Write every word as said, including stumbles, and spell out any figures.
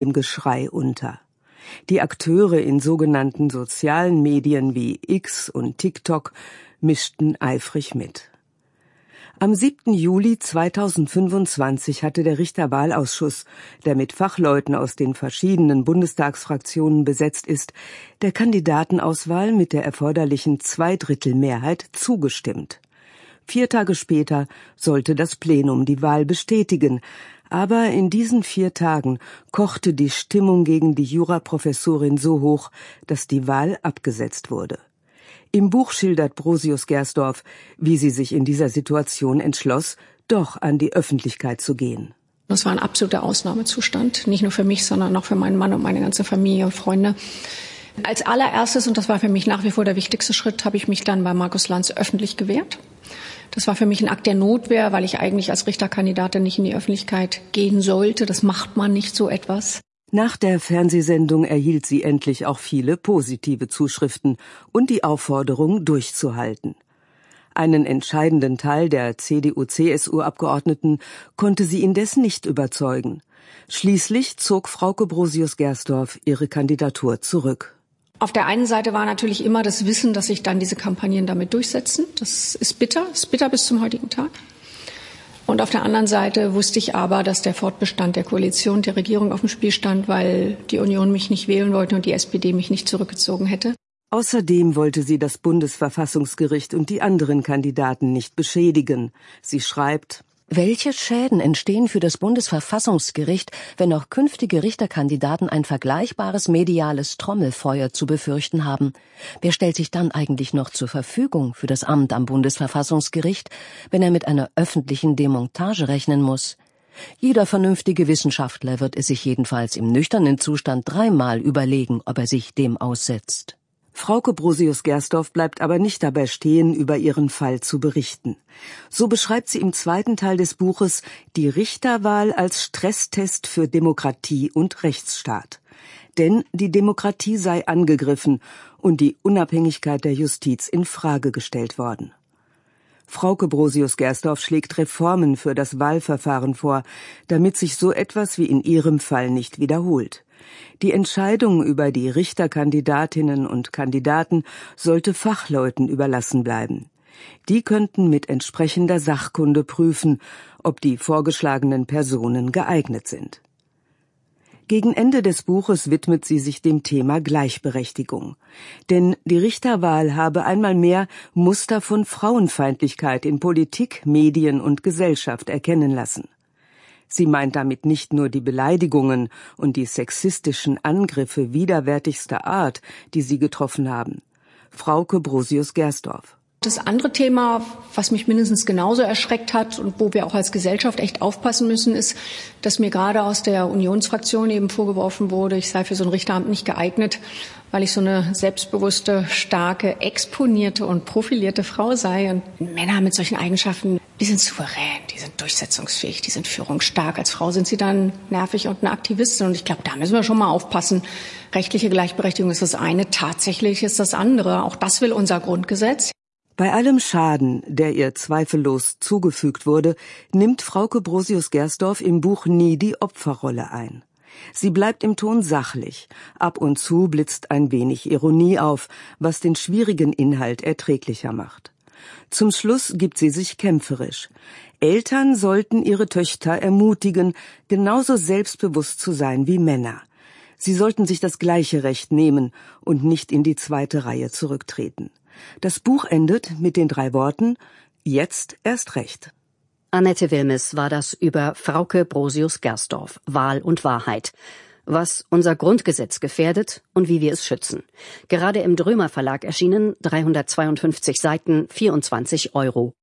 im Geschrei unter. Die Akteure in sogenannten sozialen Medien wie X und TikTok mischten eifrig mit. Am siebten Juli zweitausendfünfundzwanzig hatte der Richterwahlausschuss, der mit Fachleuten aus den verschiedenen Bundestagsfraktionen besetzt ist, der Kandidatenauswahl mit der erforderlichen Zweidrittelmehrheit zugestimmt. Vier Tage später sollte das Plenum die Wahl bestätigen, aber in diesen vier Tagen kochte die Stimmung gegen die Juraprofessorin so hoch, dass die Wahl abgesetzt wurde. Im Buch schildert Brosius-Gersdorf, wie sie sich in dieser Situation entschloss, doch an die Öffentlichkeit zu gehen. Das war ein absoluter Ausnahmezustand, nicht nur für mich, sondern auch für meinen Mann und meine ganze Familie und Freunde. Als allererstes, und das war für mich nach wie vor der wichtigste Schritt, habe ich mich dann bei Markus Lanz öffentlich gewehrt. Das war für mich ein Akt der Notwehr, weil ich eigentlich als Richterkandidatin nicht in die Öffentlichkeit gehen sollte. Das macht man nicht, so etwas. Nach der Fernsehsendung erhielt sie endlich auch viele positive Zuschriften und die Aufforderung, durchzuhalten. Einen entscheidenden Teil der C D U-C S U-Abgeordneten konnte sie indes nicht überzeugen. Schließlich zog Frauke Brosius-Gersdorf ihre Kandidatur zurück. Auf der einen Seite war natürlich immer das Wissen, dass sich dann diese Kampagnen damit durchsetzen. Das ist bitter, ist bitter bis zum heutigen Tag. Und auf der anderen Seite wusste ich aber, dass der Fortbestand der Koalition, der Regierung auf dem Spiel stand, weil die Union mich nicht wählen wollte und die S P D mich nicht zurückgezogen hätte. Außerdem wollte sie das Bundesverfassungsgericht und die anderen Kandidaten nicht beschädigen. Sie schreibt: Welche Schäden entstehen für das Bundesverfassungsgericht, wenn auch künftige Richterkandidaten ein vergleichbares mediales Trommelfeuer zu befürchten haben? Wer stellt sich dann eigentlich noch zur Verfügung für das Amt am Bundesverfassungsgericht, wenn er mit einer öffentlichen Demontage rechnen muss? Jeder vernünftige Wissenschaftler wird es sich jedenfalls im nüchternen Zustand dreimal überlegen, ob er sich dem aussetzt. Frauke Brosius-Gersdorf bleibt aber nicht dabei stehen, über ihren Fall zu berichten. So beschreibt sie im zweiten Teil des Buches die Richterwahl als Stresstest für Demokratie und Rechtsstaat. Denn die Demokratie sei angegriffen und die Unabhängigkeit der Justiz in Frage gestellt worden. Frauke Brosius-Gersdorf schlägt Reformen für das Wahlverfahren vor, damit sich so etwas wie in ihrem Fall nicht wiederholt. Die Entscheidung über die Richterkandidatinnen und Kandidaten sollte Fachleuten überlassen bleiben. Die könnten mit entsprechender Sachkunde prüfen, ob die vorgeschlagenen Personen geeignet sind. Gegen Ende des Buches widmet sie sich dem Thema Gleichberechtigung. Denn die Richterwahl habe einmal mehr Muster von Frauenfeindlichkeit in Politik, Medien und Gesellschaft erkennen lassen. Sie meint damit nicht nur die Beleidigungen und die sexistischen Angriffe widerwärtigster Art, die sie getroffen haben. Frauke Brosius-Gersdorf. Das andere Thema, was mich mindestens genauso erschreckt hat und wo wir auch als Gesellschaft echt aufpassen müssen, ist, dass mir gerade aus der Unionsfraktion eben vorgeworfen wurde, ich sei für so ein Richteramt nicht geeignet, weil ich so eine selbstbewusste, starke, exponierte und profilierte Frau sei. Und Männer mit solchen Eigenschaften, die sind souverän, die sind durchsetzungsfähig, die sind führungsstark. Als Frau sind sie dann nervig und eine Aktivistin. Und ich glaube, da müssen wir schon mal aufpassen. Rechtliche Gleichberechtigung ist das eine, tatsächlich ist das andere. Auch das will unser Grundgesetz. Bei allem Schaden, der ihr zweifellos zugefügt wurde, nimmt Frauke Brosius-Gersdorf im Buch nie die Opferrolle ein. Sie bleibt im Ton sachlich. Ab und zu blitzt ein wenig Ironie auf, was den schwierigen Inhalt erträglicher macht. Zum Schluss gibt sie sich kämpferisch. Eltern sollten ihre Töchter ermutigen, genauso selbstbewusst zu sein wie Männer. Sie sollten sich das gleiche Recht nehmen und nicht in die zweite Reihe zurücktreten. Das Buch endet mit den drei Worten: Jetzt erst recht. Annette Wilmes war das über Frauke Brosius-Gersdorf, Wahl und Wahrheit. Was unser Grundgesetz gefährdet und wie wir es schützen. Gerade im Drömer Verlag erschienen, dreihundertzweiundfünfzig Seiten, vierundzwanzig Euro.